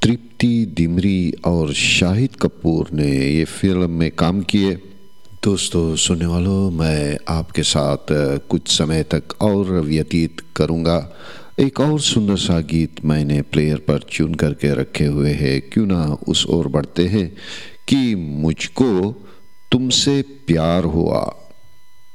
तृप्ति डिमरी और शाहिद कपूर ने ये फिल्म में काम किए। दोस्तों सुनने वालों, मैं आपके साथ कुछ समय तक और व्यतीत करूँगा। एक और सुंदर सा गीत मैंने प्लेयर पर चुन करके रखे हुए हैं, क्यों ना उस ओर बढ़ते हैं कि मुझको तुमसे प्यार हुआ।